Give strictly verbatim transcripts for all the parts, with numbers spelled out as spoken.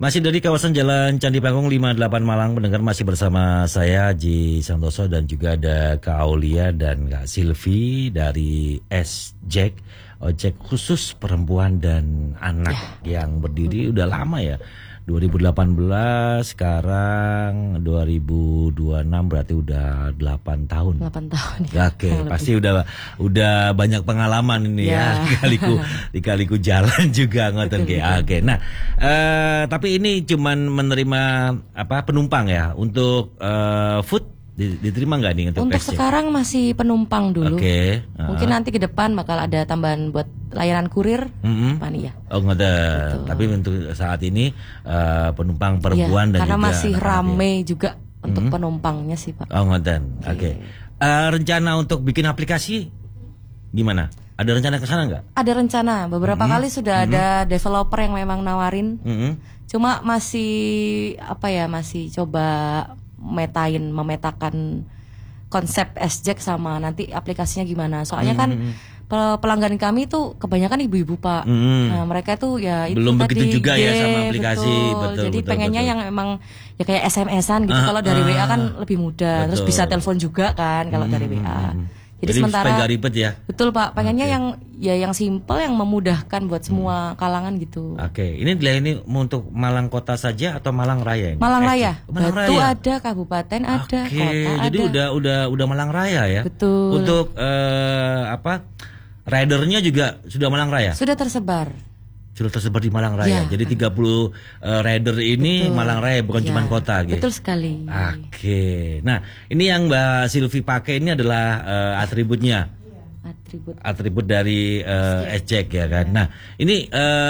Masih dari kawasan Jalan Candi Panggung lima puluh delapan Malang, pendengar masih bersama saya Ji Santoso dan juga ada Kak Aulia dan Kak Silvi dari S-Jack, ojek khusus perempuan dan anak ya. Yang berdiri udah lama ya, dua ribu delapan belas, sekarang dua ribu dua puluh enam, berarti udah delapan tahun. delapan tahun ya. Oke, pasti udah udah banyak pengalaman ini ya, ya. Dikaliku dikaliku jalan juga ngoten ki. Oke. Nah, eh, tapi ini cuman menerima apa penumpang ya untuk eh, food diterima nggak nih untuk Untuk S-Jack? Sekarang masih penumpang dulu. Oke. Uh-huh. Mungkin nanti ke depan bakal ada tambahan buat layanan kurir. Mm-hmm. Apa nih ya? Oh nggak ada. Tapi untuk saat ini uh, penumpang perempuan ya, dan karena juga masih rame ya. Juga untuk mm-hmm. penumpangnya sih Pak. Oh nggak ada. Oke. Okay. Uh, rencana untuk bikin aplikasi gimana? Ada rencana ke sana nggak? Ada rencana. Beberapa mm-hmm. kali sudah mm-hmm. ada developer yang memang nawarin. Mm-hmm. Cuma masih apa ya? Masih coba metain, memetakan konsep S-Jack sama nanti aplikasinya gimana. Soalnya kan mm-hmm. pelanggan kami itu kebanyakan ibu-ibu Pak. Mm-hmm. Nah mereka tuh ya itu belum tadi begitu juga game, ya sama aplikasi. Betul. Betul, Jadi betul, pengennya betul. yang emang ya kayak S M S-an gitu. Ah, kalau dari ah, W A kan lebih mudah. Betul. Terus bisa telepon juga kan kalau mm-hmm. dari W A. Jadi, Jadi sementara supaya gak ribet ya. Betul Pak, pengennya okay. yang ya yang simple, yang memudahkan buat semua hmm. kalangan gitu. Oke, okay. Ini ini untuk Malang Kota saja atau Malang Raya ini? Malang Raya. Malang Batu Raya. ada, kabupaten ada, okay. kota ada. Jadi udah udah udah Malang Raya ya. Betul. Untuk uh, apa? Ridernya juga sudah Malang Raya. Sudah tersebar. Sudah tersebar di Malang Raya. Ya. Jadi tiga puluh uh, rider ini betul. Malang Raya, bukan ya. Cuma kota gitu. Betul sekali. Oke. Okay. Nah, ini yang Mbak Silvi pakai ini adalah uh, atributnya. Atribut. Atribut dari uh, S-Jack ya kan. Nah, ini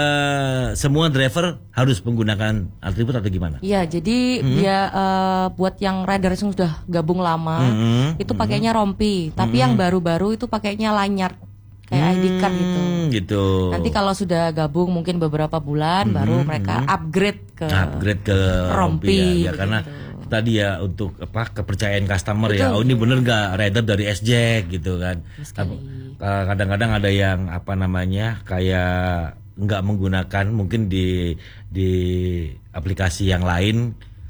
uh, semua driver harus menggunakan atribut atau gimana? Iya, jadi mm-hmm. dia uh, buat yang rider yang sudah gabung lama mm-hmm. itu pakainya rompi, tapi mm-hmm. yang baru-baru itu pakainya lanyard kayak hmm, I D card gitu. Gitu. Nanti kalau sudah gabung mungkin beberapa bulan hmm, baru mereka hmm. upgrade ke upgrade ke rompi, rompi ya, ya karena gitu. Tadi ya untuk apa kepercayaan customer. Betul. Ya. Oh ini bener nggak rider dari S-Jack gitu kan. Kadang-kadang ada yang apa namanya kayak nggak menggunakan mungkin di di aplikasi yang lain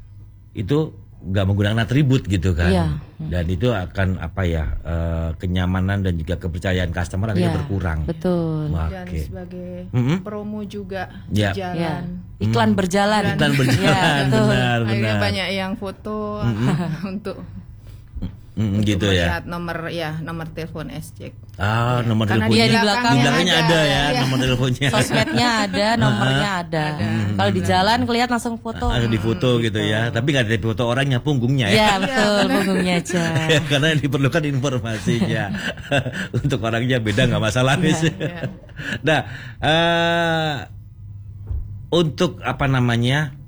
itu nggak menggunakan atribut gitu kan. Iya. Dan itu akan apa ya uh, kenyamanan dan juga kepercayaan customer akhirnya ya, berkurang. Betul. Dan okay. sebagai mm-hmm. promo juga ya. Jalan. Ya. Iklan berjalan. Iklan berjalan. Ya, betul. Benar, akhirnya benar. banyak yang foto mm-hmm. untuk Mm, untuk gitu ya. Nomor ya nomor telepon S-Jack. Ah, ya. nomor Karena teleponnya. Dia di belakang di belakangnya ada, ada ya, ya nomor teleponnya. Sosmednya ada, nomornya ada. ada. Hmm, kalau di jalan kelihatan langsung foto. Ada di foto hmm, gitu ya. Tapi nggak ada di foto orangnya, punggungnya ya. Iya betul, punggungnya aja. Karena yang diperlukan informasinya. Untuk orangnya beda nggak masalah nih. Ya, ya. Nah, uh, untuk apa namanya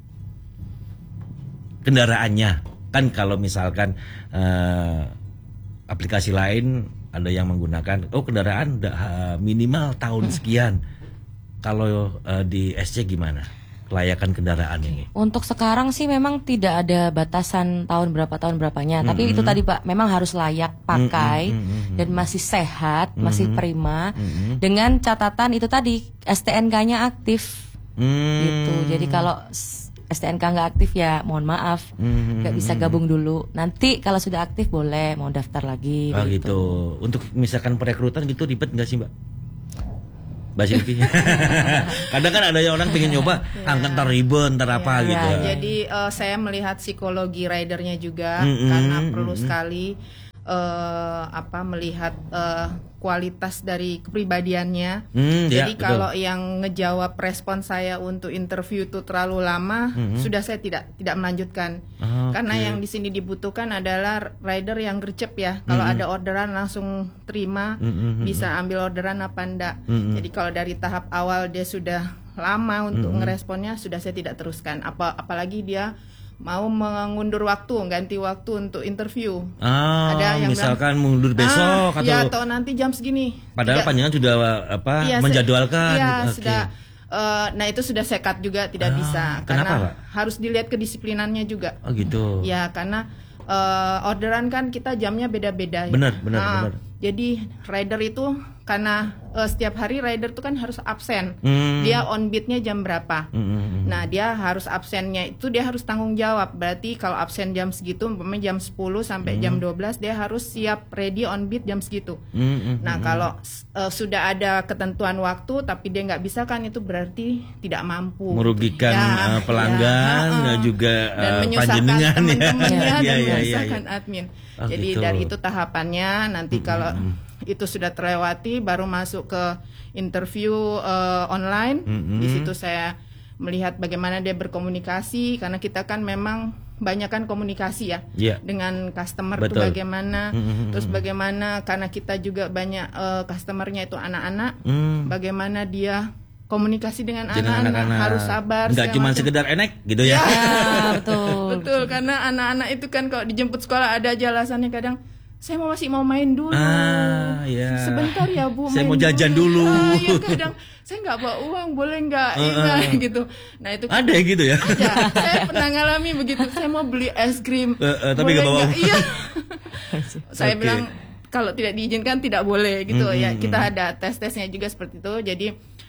kendaraannya. Kan kalau misalkan uh, aplikasi lain ada yang menggunakan oh kendaraan uh, minimal tahun sekian. Kalau uh, di S-Jack gimana kelayakan kendaraan ini? Untuk sekarang sih memang tidak ada batasan tahun berapa tahun berapanya. Mm-hmm. Tapi itu tadi Pak memang harus layak pakai mm-hmm. dan masih sehat, mm-hmm. masih prima. Mm-hmm. Dengan catatan itu tadi S T N K-nya aktif. Mm-hmm. Gitu. Jadi kalau S T N K nggak aktif ya mohon maaf nggak mm-hmm. bisa gabung dulu. Nanti kalau sudah aktif boleh mau daftar lagi. Oh gitu. gitu. Untuk misalkan perekrutan gitu ribet nggak sih Mbak? Mbak Silvi. Kadang kan ada orang pengen nyoba ya. angkat ntar ribet ntar apa ya, gitu. Ya, jadi uh, saya melihat psikologi ridernya juga mm-hmm. karena perlu mm-hmm. sekali uh, apa melihat uh, kualitas dari kepribadiannya. Hmm, Jadi ya, kalau betul. Yang ngejawab respon saya untuk interview itu terlalu lama, mm-hmm. sudah saya tidak tidak melanjutkan. Oh, karena okay. yang di sini dibutuhkan adalah rider yang gercep ya. Kalau mm-hmm. ada orderan langsung terima, mm-hmm. bisa ambil orderan apa enggak. Mm-hmm. Jadi kalau dari tahap awal dia sudah lama untuk mm-hmm. ngeresponnya, sudah saya tidak teruskan. Apa apalagi dia mau mengundur waktu, ganti waktu untuk interview. Ah, ada yang misalkan bilang, mundur besok ah, atau ya atau nanti jam segini. Padahal panjangan sudah apa ya, menjadwalkan. Iya, okay. sudah. Uh, nah itu sudah saya cut juga tidak ah, bisa karena Pak? Harus dilihat kedisiplinannya juga. Oh gitu. Ya karena uh, orderan kan kita jamnya beda-beda. Benar, benar, nah, benar. Jadi rider itu karena uh, setiap hari rider tuh kan harus absen. Hmm. Dia on beat-nya jam berapa. Hmm. Nah, dia harus absennya itu dia harus tanggung jawab. Berarti kalau absen jam segitu, umpamanya jam sepuluh sampai hmm. jam dua belas dia harus siap ready on beat jam segitu. Hmm. Nah, kalau uh, sudah ada ketentuan waktu tapi dia nggak bisa kan itu berarti tidak mampu. Merugikan ya, uh, pelanggan ya, dan juga dan uh, menyusahkan panjenengan teman-temannya ya. dan ya, ya, menyusahkan ya, ya. admin. Oh, Jadi gitu. dari itu tahapannya nanti hmm. kalau itu sudah terlewati baru masuk ke interview uh, online. Mm-hmm. Di situ saya melihat bagaimana dia berkomunikasi karena kita kan memang banyak kan komunikasi ya yeah. dengan customer itu bagaimana. Mm-hmm. Terus bagaimana karena kita juga banyak uh, customernya itu anak-anak. Mm. Bagaimana dia komunikasi dengan, dengan anak-anak, anak-anak harus sabar. Nggak cuma macam. sekedar enek gitu ya. Ya, betul. Betul, karena anak-anak itu kan kalau dijemput sekolah ada aja alasannya kadang saya mau masih mau main dulu. Ah, ya. Sebentar ya Bu. Saya main mau jajan dulu. dulu. Ah, ya kadang saya nggak bawa uang, boleh nggak? Uh, uh. gitu. Nah itu ada kan, gitu ya. Ada. Saya pernah ngalami begitu. Saya mau beli es krim. Uh, uh, tapi nggak bawa uang. Iya. Saya okay. bilang kalau tidak diizinkan tidak boleh gitu mm-hmm. ya. Kita ada tes-tesnya juga seperti itu. Jadi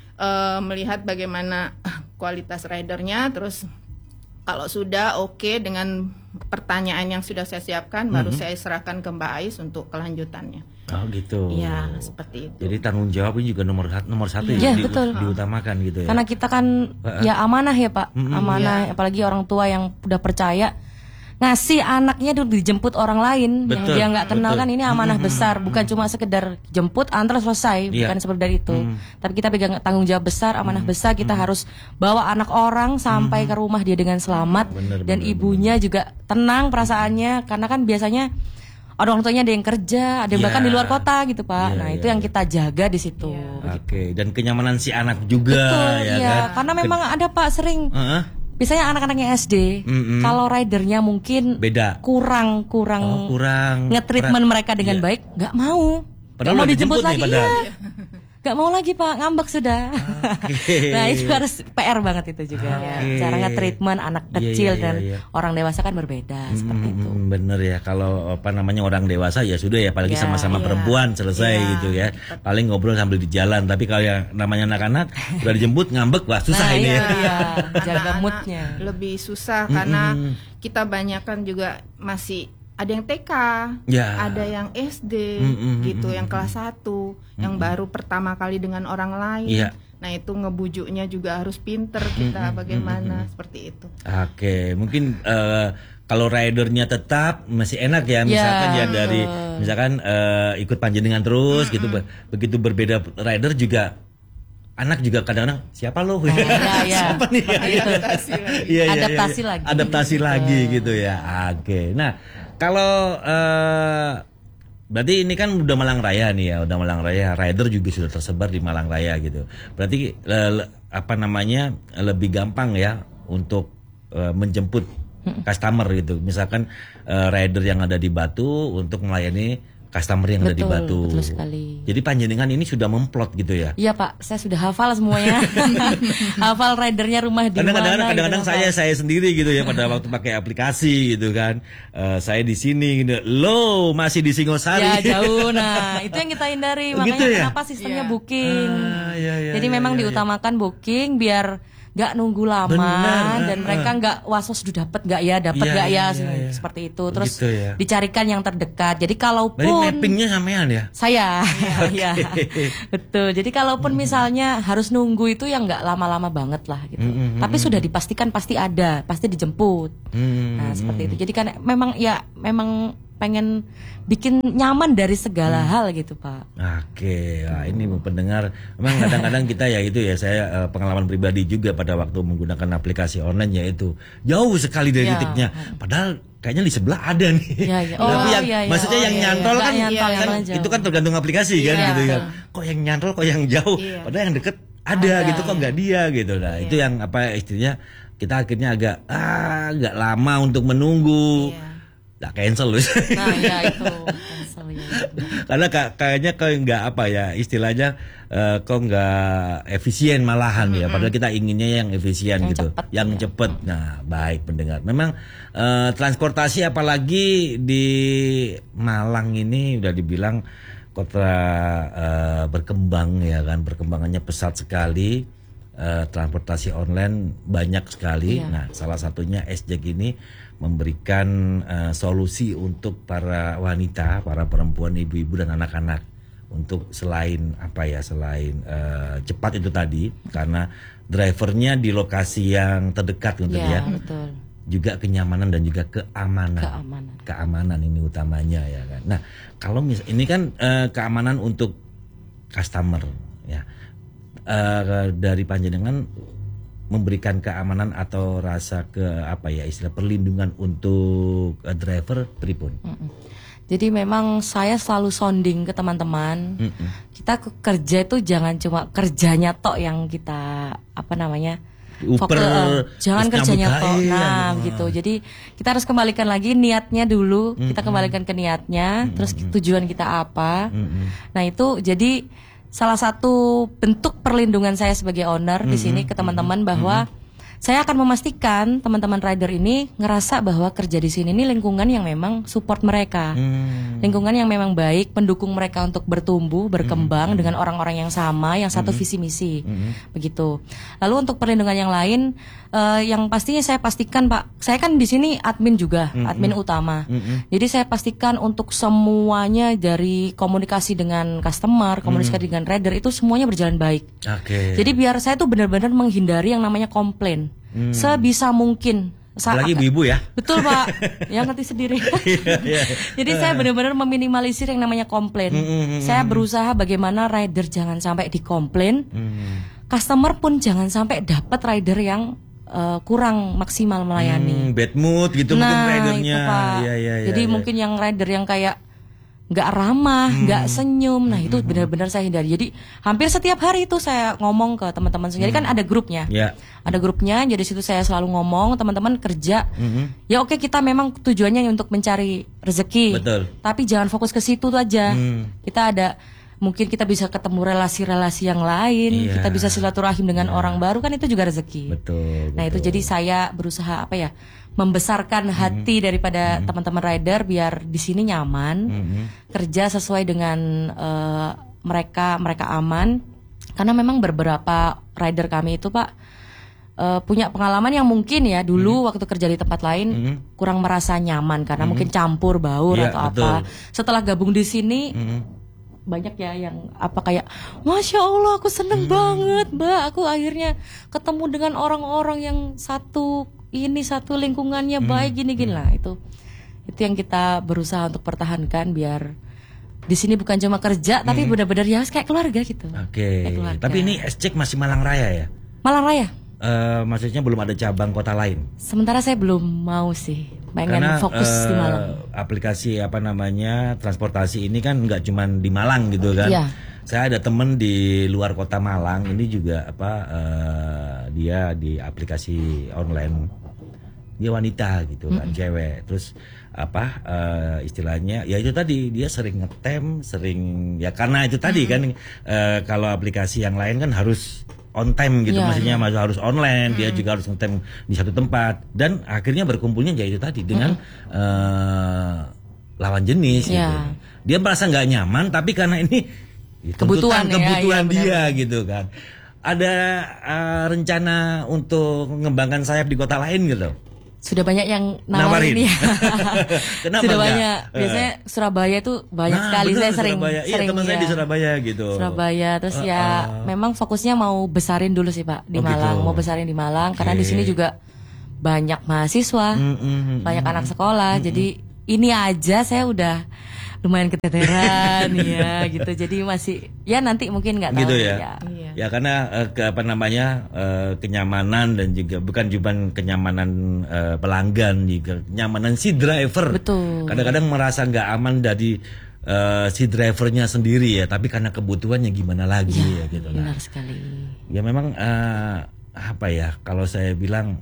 uh, melihat bagaimana kualitas ridernya, terus kalau sudah oke okay dengan pertanyaan yang sudah saya siapkan, mm-hmm. baru saya serahkan ke Mbak Ais untuk kelanjutannya. Oh gitu. Iya, seperti itu. Jadi tanggung jawab ini juga nomor nomor satu ya, yang di, betul. diutamakan gitu ya. Karena kita kan uh-uh. ya amanah ya Pak, mm-hmm. amanah, ya. Apalagi orang tua yang udah percaya ngasih anaknya dulu dijemput orang lain betul, yang dia nggak kenal betul. Kan ini amanah mm-hmm. besar, bukan cuma sekedar jemput antar selesai, yeah. bukan seperti dari itu. Mm-hmm. Tapi kita pegang tanggung jawab besar, amanah mm-hmm. besar, kita mm-hmm. harus bawa anak orang sampai mm-hmm. ke rumah dia dengan selamat bener, dan bener, ibunya bener. juga tenang perasaannya, karena kan biasanya orang tuanya ada yang kerja, ada yang yeah. bahkan di luar kota gitu Pak. Yeah, nah itu yeah, yang yeah. kita jaga di situ. Yeah. Oke, okay. Dan kenyamanan si anak juga. Betul, ya ya. Kan? Karena memang Ke- ada Pak sering. Uh-huh. Biasanya anak-anaknya S D, mm-hmm. kalau ridernya mungkin beda, kurang kurang, oh, kurang nge-treatment mereka dengan yeah. baik, nggak mau, nggak mau dijemput lagi, ya. Nggak mau lagi Pak, ngambek sudah. Okay. Nah itu harus P R banget itu juga, okay. ya. Cara nge-treatment anak kecil yeah, yeah, dan yeah. orang dewasa kan berbeda mm-hmm. seperti itu. Bener ya, kalau apa namanya orang dewasa ya sudah ya, apalagi yeah, sama-sama yeah. perempuan selesai yeah. gitu ya. Paling ngobrol sambil di jalan, tapi kalau yang namanya anak-anak udah dijemput ngambek, wah susah nah, ini iya, ya. Iya. Jaga moodnya. Lebih susah karena mm-hmm. kita banyak kan juga masih ada yang T K, ya. ada yang S D mm-hmm. gitu, yang kelas satu, mm-hmm. yang baru pertama kali dengan orang lain. Ya. Nah itu ngebujuknya juga harus pinter kita mm-hmm. bagaimana mm-hmm. seperti itu. Oke, okay. Mungkin uh, kalau ridernya tetap masih enak ya, misalkan ya, ya dari misalkan uh, ikut panjenengan terus mm-hmm. gitu, begitu berbeda rider juga. Anak juga kadang-kadang siapa lo? Ya, ya, siapa nih? Ya, adaptasi ya, lagi. Ya, adaptasi ya, ya. lagi. Adaptasi uh. lagi gitu ya. Oke. Okay. Nah, kalau uh, berarti ini kan udah Malang Raya nih ya, udah Malang Raya. Rider juga sudah tersebar di Malang Raya gitu. Berarti uh, apa namanya lebih gampang ya untuk uh, menjemput customer gitu. Misalkan uh, rider yang ada di Batu untuk melayani customer yang betul, ada di Batu. Betul sekali. Jadi panjenengan ini sudah memplot gitu ya? Iya Pak, saya sudah hafal semuanya. Hafal ridernya rumah di mana. Kadang-kadang, kadang-kadang gitu, saya Pak. saya sendiri gitu ya pada waktu pakai aplikasi gitu kan. Uh, saya di sini gitu. Lo masih di Singosari. Ya jauh. Nah, itu yang kita hindari. Makanya gitu ya? kenapa sistemnya yeah. booking. Ah, ya, ya, Jadi ya, memang ya, diutamakan ya. booking biar nggak nunggu lama. Benar, dan mereka nggak was-was sudah dapat nggak ya dapat nggak ya, ya, ya, ya seperti itu terus gitu ya. Dicarikan yang terdekat. Jadi kalaupun berarti mappingnya sampean ya saya ya, okay. Betul. Jadi kalaupun hmm. misalnya harus nunggu itu yang nggak lama-lama banget lah gitu. Hmm, tapi hmm. sudah dipastikan pasti ada, pasti dijemput. Hmm, nah seperti itu. Jadi kan memang ya memang pengen bikin nyaman dari segala hmm. hal gitu Pak. Oke, nah, ini pendengar, memang kadang-kadang kita ya itu ya saya uh, pengalaman pribadi juga pada waktu menggunakan aplikasi online yaitu jauh sekali dari ya. titiknya. Padahal kayaknya di sebelah ada nih. Ya, ya. Oh, tapi yang ya, ya. maksudnya oh, yang ya, nyantol ya. kan, nyantol, kan itu kan tergantung aplikasi ya, kan gitu ya. Kok yang nyantol kok yang jauh. Ya. Padahal yang deket ada, ada gitu kok nggak dia gitu. Nah, ya. Itu yang apa istilahnya kita akhirnya agak ah agak lama untuk menunggu. Ya. Nggak cancel loh. Nah ya itu cancel ya. Karena kayaknya kok nggak apa ya istilahnya uh, kok nggak efisien malahan mm-hmm. ya. Padahal kita inginnya yang efisien yang gitu, cepet, yang ya. cepet. Nah baik pendengar. Memang uh, transportasi apalagi di Malang ini udah dibilang kota uh, berkembang ya kan, perkembangannya pesat sekali, uh, transportasi online banyak sekali. Iya. Nah, salah satunya S Jack ini memberikan uh, solusi untuk para wanita, para perempuan, ibu-ibu dan anak-anak untuk selain apa ya, selain uh, cepat itu tadi karena drivernya di lokasi yang terdekat gitu ya. Betul. Juga kenyamanan dan juga keamanan. Keamanan. Keamanan ini utamanya ya kan. Nah, kalau mis ini kan uh, keamanan untuk customer ya. Uh, dari panjenengan memberikan keamanan atau rasa ke apa ya, istilah perlindungan untuk uh, driver pripun. Mm-mm. Jadi memang saya selalu sounding ke teman-teman. Mm-mm. Kita kerja itu jangan cuma kerjanya tok yang kita apa namanya? Uper, uh, jangan kerjanya tok. Nah, ya. Gitu. Jadi kita harus kembalikan lagi niatnya dulu. Mm-mm. Kita kembalikan ke niatnya, mm-mm. Terus tujuan kita apa. Mm-mm. Nah, itu jadi salah satu bentuk perlindungan saya sebagai owner mm-hmm. di sini ke teman-teman bahwa mm-hmm. saya akan memastikan teman-teman rider ini ngerasa bahwa kerja di sini ini lingkungan yang memang support mereka, mm. lingkungan yang memang baik, mendukung mereka untuk bertumbuh, berkembang mm-hmm. dengan orang-orang yang sama, yang satu mm-hmm. visi misi, mm-hmm. begitu. Lalu untuk perlindungan yang lain, uh, yang pastinya saya pastikan Pak, saya kan di sini admin juga, mm-hmm. admin utama. Mm-hmm. Jadi saya pastikan untuk semuanya dari komunikasi dengan customer, komunikasi mm-hmm. dengan rider itu semuanya berjalan baik. Okay. Jadi biar saya tuh benar-benar menghindari yang namanya komplain. Hmm. Sebisa mungkin. Lagi ibu-ibu ya. Betul Pak, yang ngerti sendiri. Jadi saya benar-benar meminimalisir yang namanya komplain. Hmm. Saya berusaha bagaimana rider jangan sampai dikomplain, hmm. customer pun jangan sampai dapat rider yang uh, kurang maksimal melayani. Hmm, bad mood gitu nah, mungkin ridernya. Itu, Pak. Ya, ya, ya, Jadi ya. mungkin yang rider yang kayak nggak ramah, nggak hmm. senyum, nah itu benar-benar saya hindari. Jadi hampir setiap hari itu saya ngomong ke teman-teman. Jadi hmm. kan ada grupnya, yeah. ada grupnya. Jadi situ saya selalu ngomong teman-teman kerja. Hmm. Ya oke kita memang tujuannya untuk mencari rezeki, betul. Tapi jangan fokus ke situ aja. Hmm. Kita ada mungkin kita bisa ketemu relasi-relasi yang lain, yeah. kita bisa silaturahim dengan yeah. orang baru kan itu juga rezeki. Betul. Nah betul. itu jadi saya berusaha apa ya? membesarkan hati mm-hmm. daripada mm-hmm. teman-teman rider biar di sini nyaman, mm-hmm. kerja sesuai dengan uh, mereka mereka aman. Karena memang beberapa rider kami itu Pak uh, punya pengalaman yang mungkin ya dulu mm-hmm. waktu kerja di tempat lain mm-hmm. kurang merasa nyaman karena mm-hmm. mungkin campur baur yeah, atau betul. apa. Setelah gabung di sini mm-hmm. banyak ya yang apa kayak Masya Allah aku seneng hmm. banget Mbak, aku akhirnya ketemu dengan orang-orang yang satu ini satu lingkungannya hmm. baik gini-gini lah. Itu itu yang kita berusaha untuk pertahankan biar di sini bukan cuma kerja hmm. tapi benar-benar ya kayak keluarga gitu. Oke. Okay. Tapi ini S Jack masih Malang Raya ya? Malang Raya. Uh, maksudnya belum ada cabang kota lain. Sementara saya belum mau sih, pengen Karena, fokus uh, di Malang. Aplikasi apa namanya transportasi ini kan nggak cuma di Malang gitu kan. Iya. Saya ada temen di luar kota Malang ini juga apa uh, dia di aplikasi online, dia wanita gitu kan, mm-hmm. cewek. Terus apa uh, istilahnya ya itu tadi dia sering ngetem, sering ya karena itu tadi mm-hmm. kan uh, kalau aplikasi yang lain kan harus on time gitu, ya, maksudnya ya. harus online, hmm. dia juga harus ngetem di satu tempat dan akhirnya berkumpulnya ya itu tadi dengan hmm. uh, lawan jenis ya. gitu. Dia merasa nggak nyaman tapi karena ini ya, kebutuhan ya, kebutuhan ya, dia benar. gitu kan. Ada uh, rencana untuk mengembangkan sayap di kota lain gitu? Sudah banyak yang nawarin ya. Kenapa Sudah enggak? banyak. Biasanya Surabaya itu banyak nah, sekali bener, saya sering Surabaya. Iya, sering teman ya. saya di Surabaya gitu. Surabaya terus uh, ya uh. memang fokusnya mau besarin dulu sih Pak di oh, Malang, gitu. mau besarin di Malang okay. karena di sini juga banyak mahasiswa, mm, mm, mm, banyak mm, anak sekolah. Mm, jadi ini aja saya udah lumayan keteteran ya gitu. Jadi masih ya nanti mungkin nggak tahu gitu ya. ya. Iya. Ya karena uh, ke apa namanya uh, kenyamanan dan juga bukan cuma kenyamanan uh, pelanggan juga kenyamanan si driver. Betul. Kadang-kadang merasa nggak aman dari uh, si drivernya sendiri ya, tapi karena kebutuhannya gimana lagi ya, ya gitu lah. Benar sekali. Ya memang uh, apa ya kalau saya bilang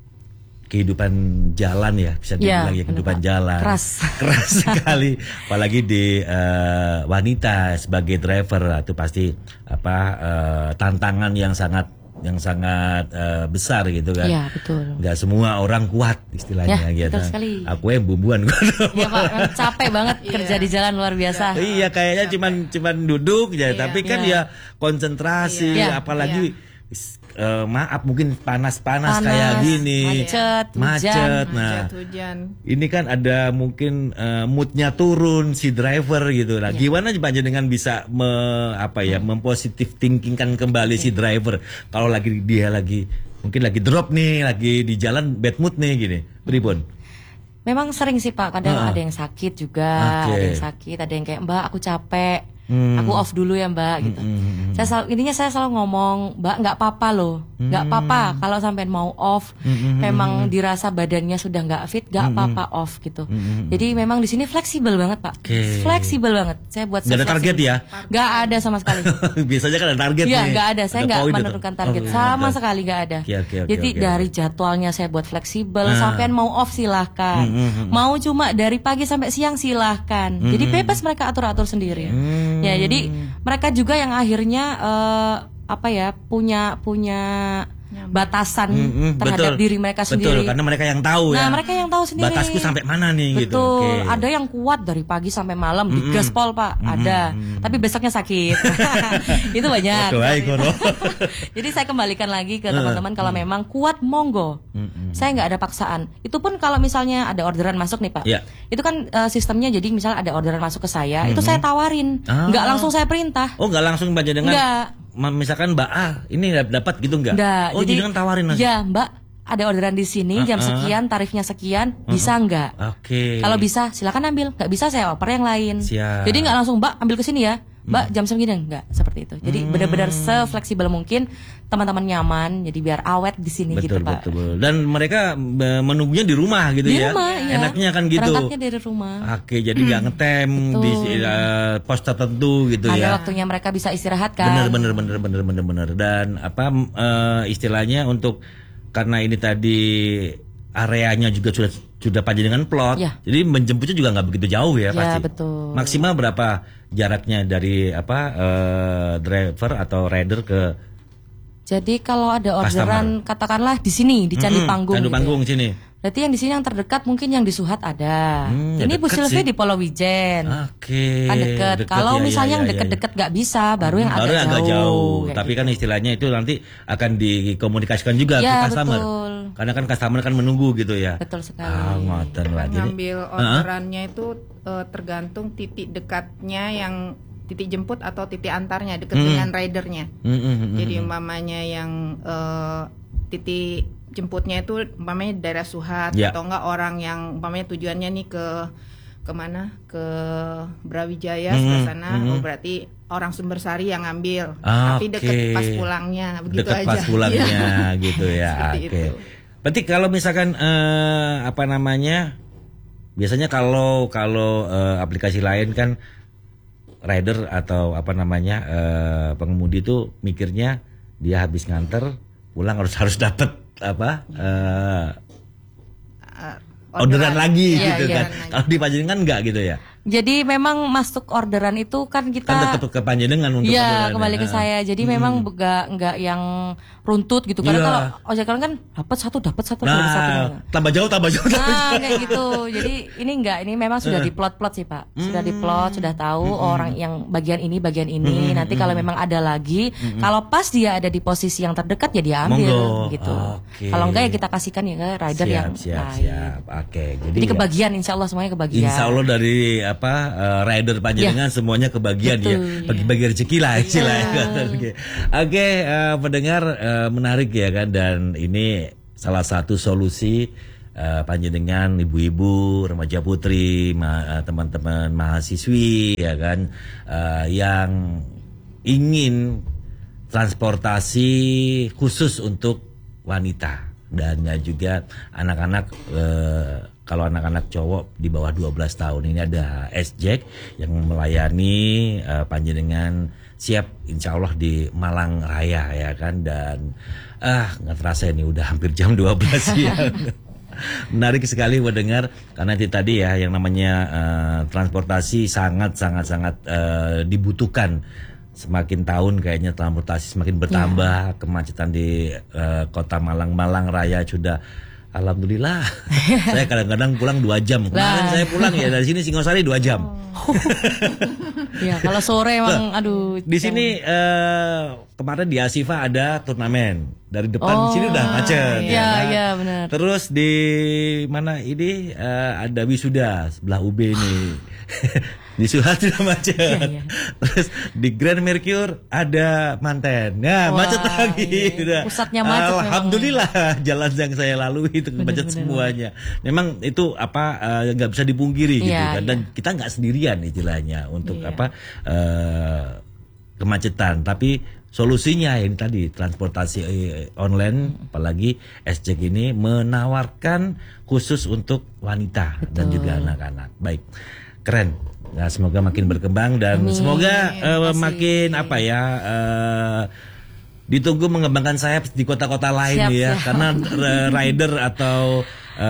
kehidupan jalan ya bisa dibilang ya, ya kehidupan bener, jalan keras keras sekali apalagi di uh, wanita sebagai driver itu pasti apa uh, tantangan yang sangat yang sangat uh, besar gitu kan. Iya, betul. Nggak semua orang kuat istilahnya ya, gitu. Betul sekali. Aku yang bumbuan. Iya Pak, memang capek banget kerja di jalan luar biasa. Iya, kayaknya cuman cuman duduk ya, iya. tapi kan iya. ya konsentrasi, iya. apalagi iya. Uh, maaf mungkin panas-panas Panas, kayak gini, macet, macet. hujan. Nah, macet, hujan. Ini kan ada mungkin uh, moodnya turun si driver gitu. Nah, ya. Gimana Pak dengan bisa me, apa ya, hmm. mempositif thinkingkan kembali ya. si driver kalau lagi dia lagi mungkin lagi drop nih, lagi di jalan bad mood nih gini. Pripun? Memang sering sih Pak, kadang uh. ada yang sakit juga, okay. ada yang sakit, ada yang kayak Mbak aku capek. Hmm. Aku off dulu ya Mbak gitu. Hmm. Saya selalu, intinya saya selalu ngomong Mbak nggak apa-apa loh, nggak hmm. apa-apa kalau sampai mau off, hmm. memang dirasa badannya sudah nggak fit, nggak hmm. apa-apa off gitu. Hmm. Jadi memang di sini fleksibel banget Pak, okay. fleksibel banget. Saya buat nggak ada target ya? Nggak ada sama sekali. Biasanya kan ada target. Iya nih. nggak ada, saya nggak menentukan target oh, sama okay. sekali nggak ada. Okay, okay, okay, Jadi okay, dari okay. jadwalnya saya buat fleksibel, ah. sampai mau off silahkan, hmm, hmm, mau cuma dari pagi sampai siang silahkan. Hmm. Jadi bebas mereka atur-atur sendiri. Hmm. Ya jadi mereka juga yang akhirnya uh, apa ya punya punya batasan mm-hmm, terhadap betul, diri mereka sendiri. Betul, karena mereka yang tahu nah, ya. Nah, mereka yang tahu sendiri. Batasku sampai mana nih betul, gitu. Betul. Okay. Ada yang kuat dari pagi sampai malam mm-hmm. digaspol, Pak. Mm-hmm. Ada. Tapi besoknya sakit. Itu banyak. Jadi saya kembalikan lagi ke teman-teman kalau mm-hmm. memang kuat monggo. Mm-hmm. Saya nggak ada paksaan. Itu pun kalau misalnya ada orderan masuk nih, Pak. Yeah. Itu kan uh, sistemnya jadi misalnya ada orderan masuk ke saya, mm-hmm. itu saya tawarin. Ah. Nggak langsung saya perintah. Oh, nggak langsung baca dengan nggak. Misalkan Mbak A ini dapat gitu enggak? Nggak. Oh, jadi dengan tawarin langsung. Ya, Mbak, ada orderan di sini uh, jam sekian, tarifnya sekian, uh, bisa enggak? Oke. Okay. Kalau bisa silakan ambil, enggak bisa saya oper yang lain. Siap. Jadi enggak langsung Mbak ambil ke sini ya. Mbak hmm. jam segini enggak seperti itu. Jadi hmm. benar-benar se-fleksibel mungkin teman-teman nyaman. Jadi biar awet di sini betul, gitu, Pak. Betul, betul. Dan mereka menunggunya di rumah gitu di ya. Rumah, ya. Enaknya kan gitu. Berangkatnya dari rumah. Oke, jadi nggak ngetem di uh, pos tertentu gitu ada ya. Ada waktunya mereka bisa istirahat kan. Bener bener bener bener bener bener. Dan apa uh, istilahnya untuk karena ini tadi areanya juga sudah sudah panjang plot. Ya. Jadi menjemputnya juga nggak begitu jauh ya, ya pasti. Betul. Maksimal berapa jaraknya dari apa uh, driver atau rider ke? Jadi kalau ada orderan customer. Katakanlah di sini di Candi mm-hmm, Panggung. Candi gitu Panggung ya. sini. Berarti yang di sini yang terdekat mungkin yang di Suhat ada. Hmm, ini Bu Sylvie di Pulau Wijen. Oke. Kan deket. deket Kalau ya, misalnya ya, yang deket-deket nggak ya, ya. bisa, baru yang baru agak, yang agak jauh. jauh. Tapi gitu. Kan istilahnya itu nanti akan dikomunikasikan juga ya, ke customer. Betul. Karena kan customer kan menunggu gitu ya. Betul sekali. Ah, ngoten lah. Ngambil orderannya uh-huh. itu uh, tergantung titik dekatnya yang titik jemput atau titik antarnya dekat hmm. dengan ridernya. Hmm, hmm, hmm, Jadi umpamanya yang uh, titik jemputnya itu umpamanya daerah Suhat ya. Atau enggak orang yang umpamanya tujuannya nih ke kemana ke Brawijaya hmm, sebelah sana hmm. oh berarti orang Sumbersari yang ngambil ah, tapi deket okay. pas pulangnya begitu deket aja. Pas pulangnya gitu ya. Oke. Okay. Berarti kalau misalkan eh, apa namanya biasanya kalau kalau eh, aplikasi lain kan rider atau apa namanya eh, pengemudi itu mikirnya dia habis nganter pulang harus harus dapat apa uh, uh, orderan, orderan lagi iya, gitu iya, kan. Kalau di Panjenengan enggak gitu ya. Jadi memang masuk orderan itu kan kita kan tetap ke Panjenengan untuk ya, kembali ke saya. Jadi hmm. memang enggak enggak yang runtut gitu. Karena ya. Kalau ojek online kan dapat satu dapat satu nah, dapat satu. Tambah jauh tambah jauh. Nah, kayak gitu. Jadi ini enggak ini memang sudah diplot-plot sih, Pak. Sudah diplot, sudah tahu hmm. orang yang bagian ini bagian ini. Hmm. Nanti kalau memang ada lagi, hmm. kalau pas dia ada di posisi yang terdekat ya dia ambil. Monggo. Gitu. Okay. Kalau enggak ya kita kasihkan ya ke rider siap, yang siap, lain. Siap. Oke. Okay. Jadi, Jadi ya, kebagian insya Allah semuanya kebagian. Insya Allah dari apa uh, rider Panjenengan ya. Semuanya kebagian. Betul, ya. Bagi-bagi rezeki lah istilahnya. Ya. Oke, okay, uh, pendengar uh, menarik ya kan, dan ini salah satu solusi uh, Panjenengan ibu-ibu, remaja putri, ma- uh, teman-teman mahasiswi ya kan uh, yang ingin transportasi khusus untuk wanita dan juga anak-anak. Uh, Kalau anak-anak cowok di bawah dua belas tahun ini ada S-Jack yang melayani uh, Panjenengan siap insya Allah di Malang Raya ya kan. Dan ah nggak terasa ini udah hampir jam dua belas siang. Menarik sekali mendengar karena itu tadi ya yang namanya uh, transportasi sangat sangat sangat uh, dibutuhkan semakin tahun kayaknya transportasi semakin bertambah, ya. Kemacetan di uh, kota Malang, Malang Raya sudah alhamdulillah. Saya kadang-kadang pulang dua jam. Kemarin saya pulang ya dari sini Singosari dua jam. Oh. Ya kalau sore emang aduh. Di sini uh, kemarin di Asifa ada turnamen. Dari depan oh, sini udah macet. Iya, ya, iya benar. Terus di mana ini uh, ada wisuda sebelah U B ini. Di Suhat sudah macet. Ya, ya. Terus di Grand Mercure ada Manten. Nah, wah, macet lagi. Iya. Pusatnya macet. Alhamdulillah memang. Jalan yang saya lalui itu bener, macet bener. Semuanya. Memang itu apa nggak uh, bisa dipungkiri gitu ya, kan. Dan ya. Kita nggak sendirian istilahnya untuk ya. apa uh, kemacetan. Tapi solusinya ini tadi transportasi online, apalagi S-Jack ini menawarkan khusus untuk wanita. Betul. Dan juga anak-anak. Baik, keren. Nah, semoga makin berkembang dan Amin. Semoga uh, makin apa ya uh, ditunggu mengembangkan sayap di kota-kota lain siap, ya. Siap. Karena uh, rider atau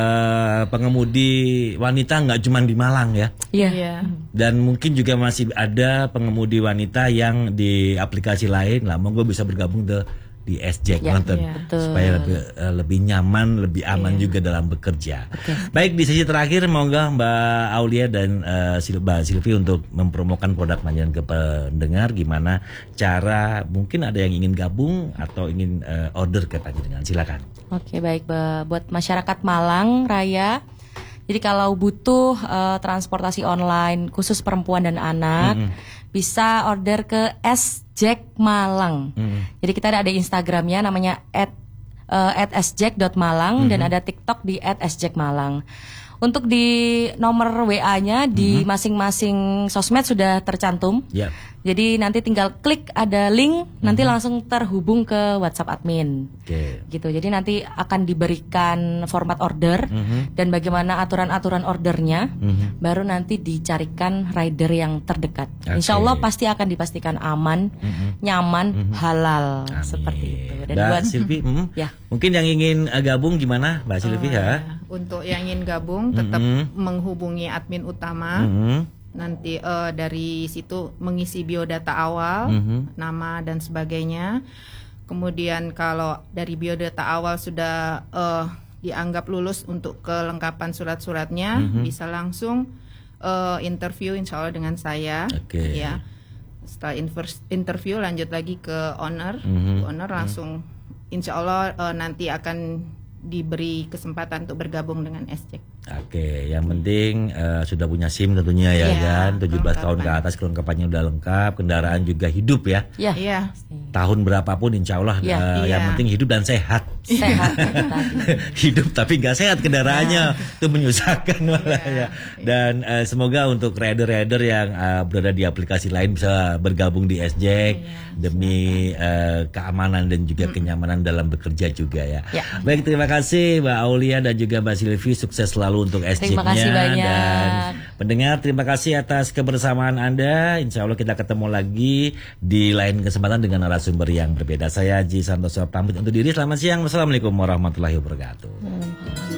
uh, pengemudi wanita nggak cuma di Malang ya. Iya. Yeah. Dan mungkin juga masih ada pengemudi wanita yang di aplikasi lain lah. Monggo bisa bergabung ke di S-Jack ya, ya, supaya lebih, uh, lebih nyaman, lebih aman ya. Juga dalam bekerja. Okay. Baik, di sesi terakhir monggo Mbak Aulia dan uh, Mbak Silvi untuk mempromokan produk Manjalan ke pendengar, gimana cara mungkin ada yang ingin gabung atau ingin uh, order ke Panjenengan, silakan. Oke, okay, baik buat masyarakat Malang Raya. Jadi kalau butuh uh, transportasi online khusus perempuan dan anak, mm-hmm. bisa order ke S-Jack Malang. Mm-hmm. Jadi kita ada Instagramnya namanya at, uh, at s jack dot malang mm-hmm. dan ada TikTok di at s jack malang. Untuk di nomor W A-nya di mm-hmm. masing-masing sosmed sudah tercantum. Yep. Jadi nanti tinggal klik ada link, mm-hmm. nanti langsung terhubung ke WhatsApp admin. Okay. Gitu. Jadi nanti akan diberikan format order mm-hmm. dan bagaimana aturan-aturan ordernya, mm-hmm. baru nanti dicarikan rider yang terdekat. Okay. Insya Allah pasti akan dipastikan aman, mm-hmm. nyaman, mm-hmm. halal. Amin. Seperti itu. Dan Mbak buat Silvi, mm, ya. Mungkin yang ingin uh, gabung gimana, Mbak Silvi uh, ya? Untuk yang ingin gabung tetap mm-hmm. menghubungi admin utama. Mm-hmm. Nanti uh, dari situ mengisi biodata awal, mm-hmm. nama dan sebagainya. Kemudian kalau dari biodata awal sudah uh, dianggap lulus untuk kelengkapan surat-suratnya, mm-hmm. bisa langsung uh, interview insya Allah dengan saya. Okay. Ya. Setelah interview lanjut lagi ke owner, mm-hmm. owner langsung insya Allah uh, nanti akan diberi kesempatan untuk bergabung dengan S-Jack. Oke, yang penting uh, sudah punya SIM tentunya ya, ya kan, tujuh belas tahun ke atas kelengkapannya udah lengkap, kendaraan juga hidup ya. Iya. Ya. Tahun berapapun insya Allah ya. uh, ya. Yang penting hidup dan sehat. Sehat. Hidup tapi nggak sehat kendaraannya, ya. Itu menyusahkan malah ya. ya. Dan uh, semoga untuk rider-rider yang uh, berada di aplikasi lain bisa bergabung di S-Jack ya, demi uh, keamanan dan juga hmm. kenyamanan dalam bekerja juga ya. ya. Baik, terima kasih Mbak Aulia dan juga Mbak Silvi, sukses selalu untuk S-Jack-nya. Terima kasih banyak. Dan pendengar, terima kasih atas kebersamaan Anda. Insya Allah kita ketemu lagi di lain kesempatan dengan narasumber yang berbeda. Saya Haji Santoso pamit untuk diri. Selamat siang. Wassalamualaikum warahmatullahi wabarakatuh. Hmm.